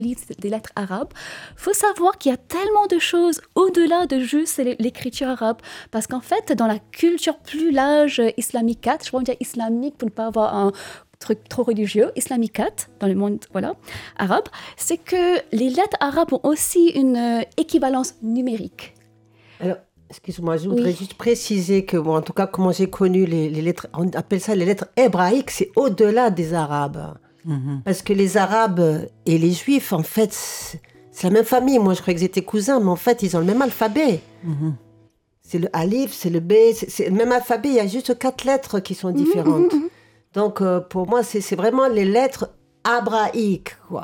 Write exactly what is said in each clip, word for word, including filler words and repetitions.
des lettres arabes, il faut savoir qu'il y a tellement de choses au-delà de juste l'écriture arabe. Parce qu'en fait, dans la culture plus large islamique, je vais dire islamique pour ne pas avoir un truc trop religieux, islamique dans le monde voilà, arabe, c'est que les lettres arabes ont aussi une euh, équivalence numérique. Alors, excuse-moi, je voudrais oui. juste préciser que, bon, en tout cas, comment j'ai connu les, les lettres, on appelle ça les lettres hébraïques, c'est au-delà des arabes. Mm-hmm. Parce que les arabes et les juifs, en fait, c'est la même famille. Moi, je croyais qu'ils étaient cousins, mais en fait, ils ont le même alphabet. Mm-hmm. C'est le alif, c'est le b, c'est, c'est le même alphabet, il y a juste quatre lettres qui sont différentes. Mm-hmm. Donc, euh, pour moi, c'est, c'est vraiment les lettres hébraïques, quoi.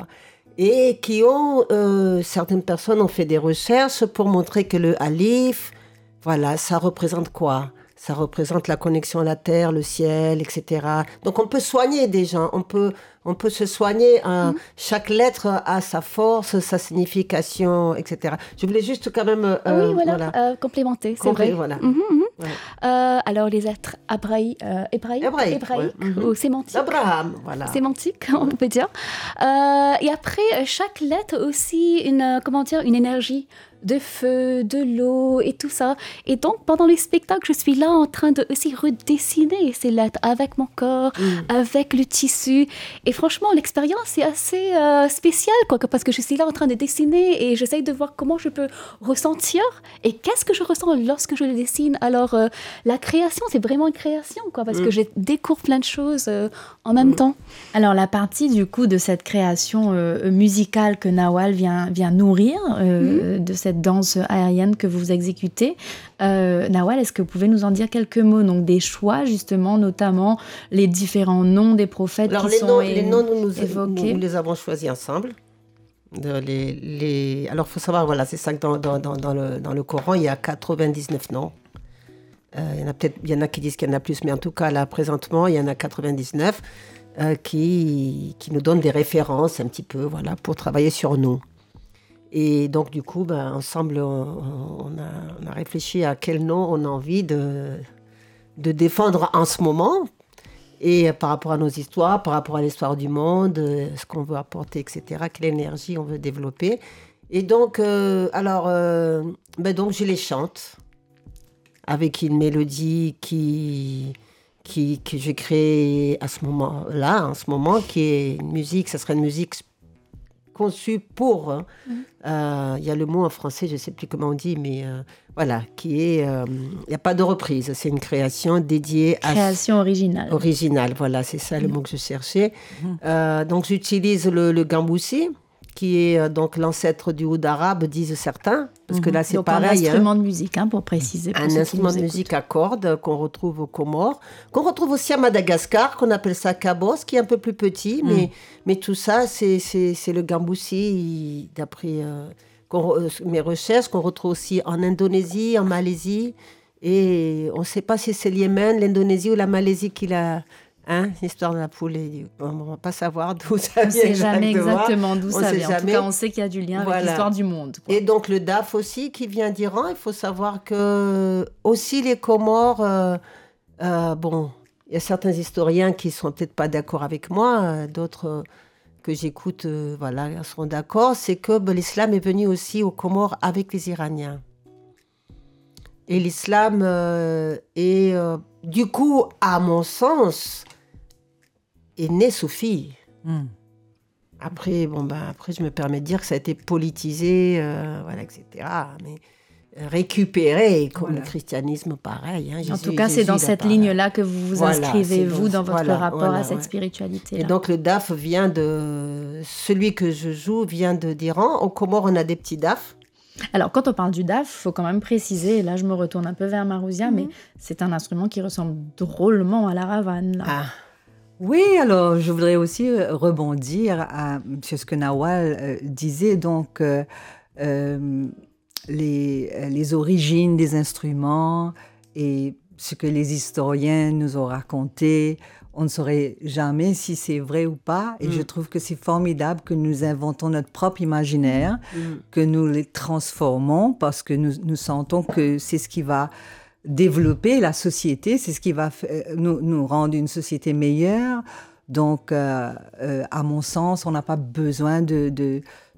Et qui ont, euh, certaines personnes ont fait des recherches pour montrer que le alif, voilà, ça représente quoi ? Ça représente la connexion à la terre, le ciel, et cetera. Donc, on peut soigner des gens, on peut, on peut se soigner. Hein. Mmh. Chaque lettre a sa force, sa signification, et cetera. Je voulais juste quand même... Euh, ah oui, voilà, voilà. Euh, complémenter, c'est Complé- vrai. Voilà. Mmh, mmh. Ouais. Euh, alors, les lettres hébraï, euh, hébraïques, hébraïque, hébraïques ouais. mmh. ou sémantiques. Abraham, voilà. Sémantique, on peut dire. Euh, et après, chaque lettre a aussi une, comment dire, une énergie de feu, de l'eau et tout ça. Et donc, pendant les spectacles, je suis là en train de aussi redessiner ces lettres avec mon corps, mmh. avec le tissu. Et franchement, l'expérience est assez euh, spéciale, quoi, parce que je suis là en train de dessiner et j'essaye de voir comment je peux ressentir et qu'est-ce que je ressens lorsque je le dessine. Alors, euh, la création, c'est vraiment une création, quoi, parce mmh. que je découvre plein de choses euh, en même mmh. temps. Alors, la partie, du coup, de cette création euh, musicale que Nawal vient, vient nourrir, euh, mmh. de cette danse aérienne que vous exécutez. Euh, Nawal, est-ce que vous pouvez nous en dire quelques mots ? Donc des choix, justement, notamment les différents noms des prophètes Alors, qui les sont noms, é- les noms, nous, nous, évoqués. Nous les avons choisis ensemble. De les, les... Alors, il faut savoir, voilà, c'est ça que dans, dans, dans, dans, le, dans le Coran, il y a quatre-vingt-dix-neuf noms. Euh, il y en a peut-être, il y en a qui disent qu'il y en a plus, mais en tout cas, là, présentement, il y en a quatre-vingt-dix-neuf euh, qui, qui nous donnent des références un petit peu, voilà, pour travailler sur nous. Et donc, du coup, ben, ensemble, on, on, a, on a réfléchi à quel nom on a envie de, de défendre en ce moment. Et par rapport à nos histoires, par rapport à l'histoire du monde, ce qu'on veut apporter, et cetera, quelle énergie on veut développer. Et donc, euh, alors, euh, ben donc, je les chante avec une mélodie qui, qui, que j'ai créée à ce moment-là, en ce moment, qui est une musique, ça serait une musique conçu pour, il mmh. euh, y a le mot en français, je ne sais plus comment on dit, mais euh, voilà, qui est, il euh, n'y a pas de reprise, c'est une création dédiée à... Création originale. Originale, voilà, c'est ça le mmh. mot que je cherchais. Mmh. Euh, donc j'utilise le, le gamboussi, qui est euh, donc l'ancêtre du oud arabe, disent certains, parce mmh. que là c'est donc pareil. Un instrument hein. de musique, hein, pour préciser. Pour un instrument de musique à cordes qu'on retrouve aux Comores, qu'on retrouve aussi à Madagascar, qu'on appelle ça kabos, qui est un peu plus petit, mmh. mais, mais tout ça, c'est, c'est, c'est le gamboussi, d'après euh, euh, mes recherches, qu'on retrouve aussi en Indonésie, en Malaisie, et on ne sait pas si c'est le Yémen, l'Indonésie ou la Malaisie qui l'a... Hein, l'histoire de la poule, on ne va pas savoir d'où ça vient. On ne sait jamais exactement d'où on ça vient. En tout cas, on sait qu'il y a du lien voilà. avec l'histoire du monde. Quoi. Et donc, le daf aussi, qui vient d'Iran, il faut savoir que aussi les Comores, euh, euh, bon, il y a certains historiens qui ne sont peut-être pas d'accord avec moi, euh, d'autres euh, que j'écoute, euh, voilà, seront d'accord, c'est que ben, l'islam est venu aussi aux Comores avec les Iraniens. Et l'islam euh, est, euh, du coup, à mon sens, est né soufi. Mm. Après, bon, ben, après, je me permets de dire que ça a été politisé, euh, voilà, et cetera. Mais euh, récupéré, comme voilà. le christianisme, pareil. Hein, Jésus, en tout cas, Jésus, c'est dans cette pareil. ligne-là que vous vous voilà, inscrivez, vous, dans, dans votre voilà, rapport voilà, à cette ouais. spiritualité-là. Et donc, le daf vient de... Celui que je joue vient de, d'Iran. Aux Comores, on a des petits dafs. Alors, quand on parle du daf, il faut quand même préciser, et là, je me retourne un peu vers Marouzia, mmh. mais c'est un instrument qui ressemble drôlement à la ravane. Là. Ah. Oui, alors je voudrais aussi rebondir à, sur ce que Nawal euh, disait, donc euh, euh, les, les origines des instruments et ce que les historiens nous ont raconté. On ne saurait jamais si c'est vrai ou pas. Et mmh. je trouve que c'est formidable que nous inventons notre propre imaginaire, mmh. que nous les transformons parce que nous, nous sentons que c'est ce qui va développer la société, c'est ce qui va f- nous, nous rendre une société meilleure, Donc, euh, euh, à mon sens, on n'a pas besoin de, de,